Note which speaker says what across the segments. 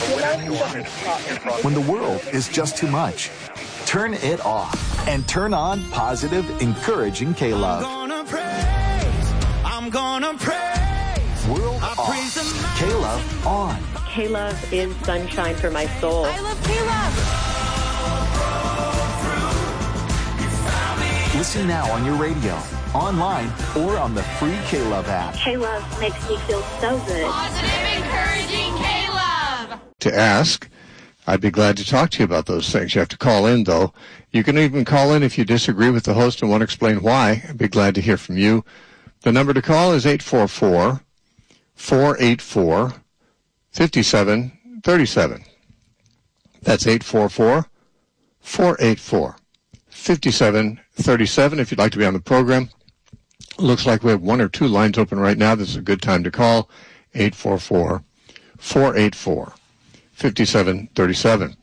Speaker 1: When the world is just too much, turn it off and turn on positive, encouraging K-Love.
Speaker 2: I'm gonna praise.
Speaker 1: World off. K-Love on.
Speaker 3: K-Love is sunshine for my soul.
Speaker 2: I love K-Love.
Speaker 1: Listen now on your radio, online, or on the free K-Love app.
Speaker 4: K-Love makes me feel so good.
Speaker 2: Positive, encouraging K-Love.
Speaker 5: To ask, I'd be glad to talk to you about those things. You have to call in, though. You can even call in if you disagree with the host and want to explain why. I'd be glad to hear from you. The number to call is 844-484-5737. That's 844-484-5737. If you'd like to be on the program, looks like we have one or two lines open right now. This is a good time to call, 844-484-5737.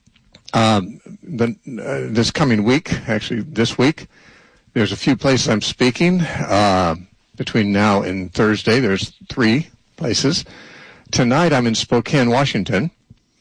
Speaker 5: This coming week, actually this week, there's a few places I'm speaking. Between now and Thursday, there's 3 places. Tonight, I'm in Spokane, Washington,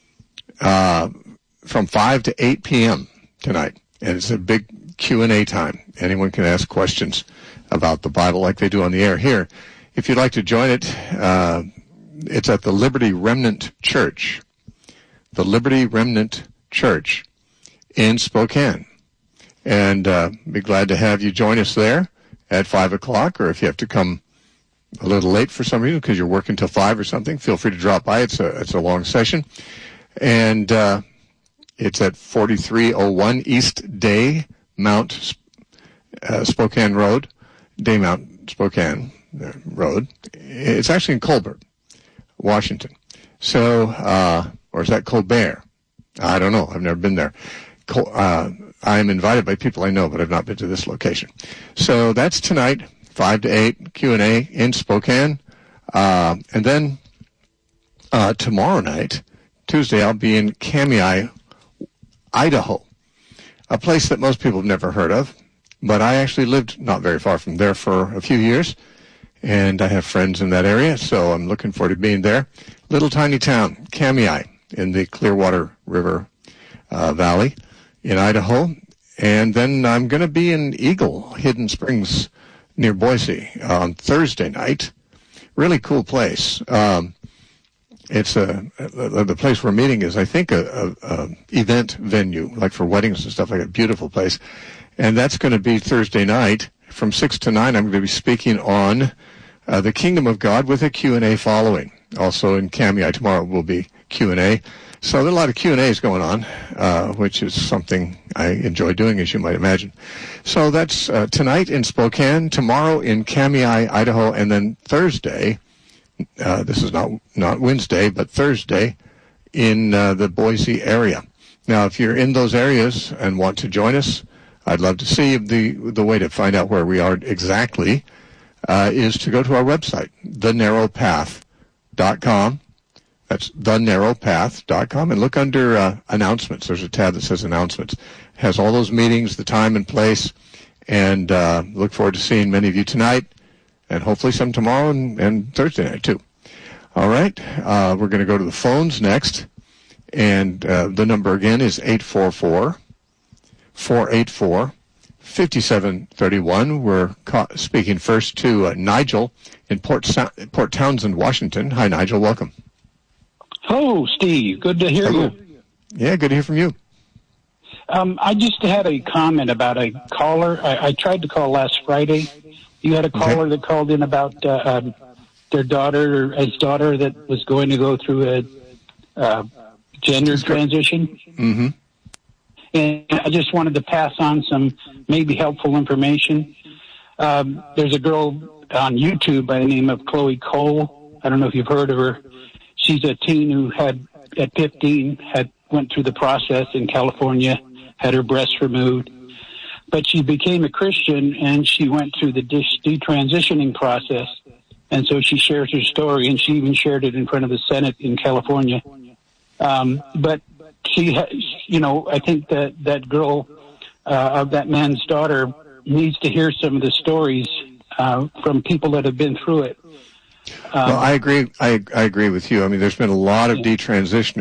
Speaker 5: from 5 to 8 p.m. tonight. And it's a big Q&A time. Anyone can ask questions about the Bible like they do on the air here. If you'd like to join it, it's at the Liberty Remnant Church. The Liberty Remnant Church in Spokane. And be glad to have you join us there at 5 o'clock, or if you have to come a little late for some reason because you're working till 5 or something, feel free to drop by. It's a long session. And it's at 4301 East Daymount Spokane Road. Daymount Spokane Road. It's actually in Colbert, Washington. So, or is that Colbert? I don't know. I've never been there. I'm invited by people I know, but I've not been to this location. So that's tonight, 5 to 8, Q&A in Spokane. And then tomorrow night, Tuesday, I'll be in Kamiah, Idaho, a place that most people have never heard of. But I actually lived not very far from there for a few years, and I have friends in that area, so I'm looking forward to being there. Little tiny town, Kamiah, in the Clearwater River Valley in Idaho. And then I'm going to be in Eagle, Hidden Springs, near Boise, on Thursday night. Really cool place. It's the place we're meeting is, I think, a event venue, like for weddings and stuff like that. Beautiful place. And that's going to be Thursday night from 6 to 9. I'm going to be speaking on the Kingdom of God with a Q&A following. Also in Kamiah tomorrow will be Q&A. So there are a lot of Q&As going on, which is something I enjoy doing, as you might imagine. So that's tonight in Spokane, tomorrow in Kamiah, Idaho, and then Thursday, this is not Wednesday, but Thursday, in the Boise area. Now, if you're in those areas and want to join us, I'd love to see you. The way to find out where we are exactly is to go to our website, thenarrowpath.com. That's thenarrowpath.com, and look under announcements. There's a tab that says announcements. It has all those meetings, the time and place, and look forward to seeing many of you tonight, and hopefully some tomorrow and Thursday night too. All right, we're going to go to the phones next, and the number again is 844-484-5731. We're speaking first to Nigel in Port Townsend, Washington. Hi, Nigel. Welcome.
Speaker 6: Hello, Steve. Good to hear you.
Speaker 5: Yeah, good to hear from you.
Speaker 6: I just had a comment about a caller. I tried to call last Friday. You had a caller that called in about their daughter, his daughter that was going to go through a gender transition.
Speaker 5: Mm-hmm.
Speaker 6: And I just wanted to pass on some maybe helpful information. There's a girl on YouTube by the name of Chloe Cole. I don't know if you've heard of her. She's a teen who had, at 15, went through the process in California, had her breasts removed. But she became a Christian, and she went through the detransitioning process. And so she shares her story, and she even shared it in front of the Senate in California. But she, I think that girl, of that man's daughter, needs to hear some of the stories from people that have been through it.
Speaker 5: Well, I agree. I agree with you. I mean, there's been a lot of detransitioning